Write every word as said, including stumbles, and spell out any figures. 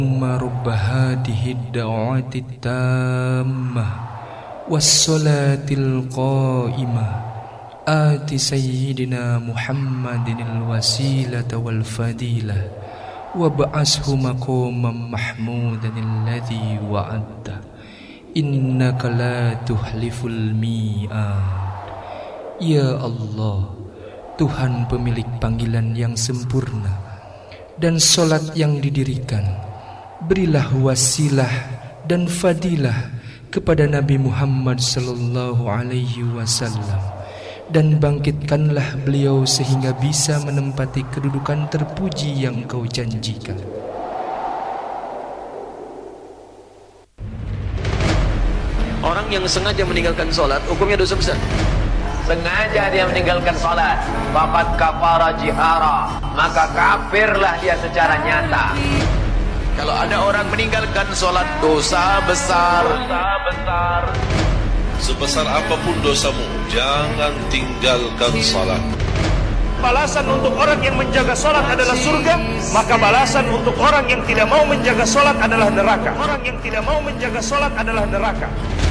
رب هذه الدعوة التامة والصلاة القائمة آت سيدنا محمد الوسيلة والفضيلة وابعثه مقاما محمودا الذي وعدته إنك لا تخلف الميعاد. Ya Allah, Tuhan pemilik panggilan yang sempurna dan solat yang didirikan, berilah wasilah dan fadilah kepada Nabi Muhammad sallallahu alaihi wasallam, dan bangkitkanlah beliau sehingga bisa menempati kedudukan terpuji yang Engkau janjikan. Orang yang sengaja meninggalkan sholat, hukumnya dosa besar. Sengaja dia meninggalkan sholat, faqad kafara jihara, maka kafirlah dia secara nyata. Kalau ada orang meninggalkan sholat, dosa besar. Dosa besar. Sebesar apapun dosamu, jangan tinggalkan sholat. Balasan untuk orang yang menjaga sholat adalah surga, maka balasan untuk orang yang tidak mau menjaga sholat adalah neraka. Orang yang tidak mau menjaga sholat adalah neraka.